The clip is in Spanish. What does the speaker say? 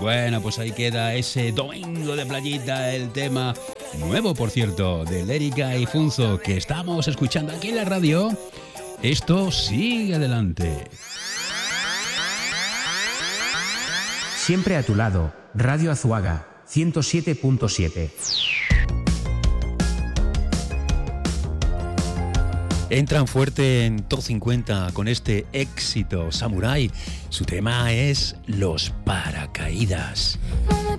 Bueno, pues ahí queda ese domingo de playita, el tema nuevo, por cierto, de Lérica y Funzo, que estamos escuchando aquí en la radio. Esto sigue adelante. Siempre a tu lado, Radio Azuaga, 107.7. Entran fuerte en Top 50 con este éxito Samurai. Su tema es Los Paracaídas.